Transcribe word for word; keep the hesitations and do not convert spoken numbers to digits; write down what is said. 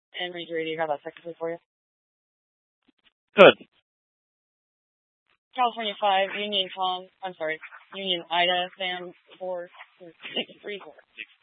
And Ranger Radio, got that technically for you. Good. California five, Union Tom, I'm sorry, Union Ida, Sam four, six three four.